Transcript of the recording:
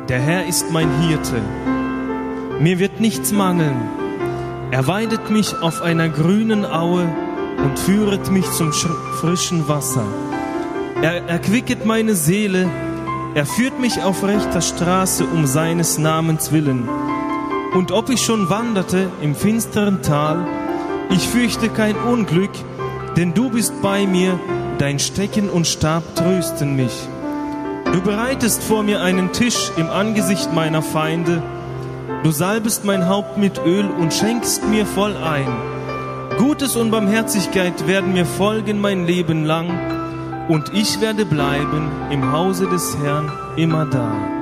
Der Herr ist mein Hirte. Mir wird nichts mangeln. Er weidet mich auf einer grünen Aue und führet mich zum frischen Wasser. Er erquicket meine Seele. Er führt mich auf rechter Straße um seines Namens willen. Und ob ich schon wanderte im finsteren Tal, ich fürchte kein Unglück, denn du bist bei mir, dein Stecken und Stab trösten mich. Du bereitest vor mir einen Tisch im Angesicht meiner Feinde. Du salbest mein Haupt mit Öl und schenkst mir voll ein. Gutes und Barmherzigkeit werden mir folgen mein Leben lang, und ich werde bleiben im Hause des Herrn immerdar.